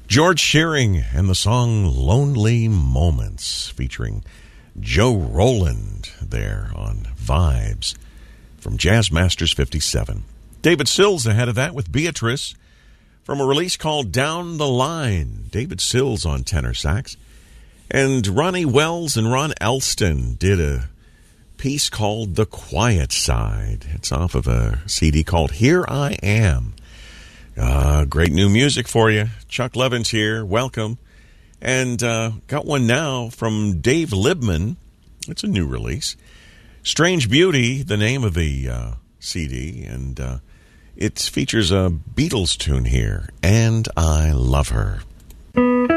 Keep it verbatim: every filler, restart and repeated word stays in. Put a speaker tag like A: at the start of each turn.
A: George Shearing and the song Lonely Moments, featuring Joe Roland there on Vibes from Jazz Masters fifty-seven. David Sills ahead of that with Beatrice from a release called Down the Line. David Sills on tenor sax. And Ronnie Wells and Ron Elston did a piece called The Quiet Side. It's off of a C D called Here I Am. Uh, great new music for you. Chuck Levins here. Welcome. And uh, got one now from Dave Libman. It's a new release. Strange Beauty, the name of the uh, C D. And uh, it features a Beatles tune here. And I Love Her.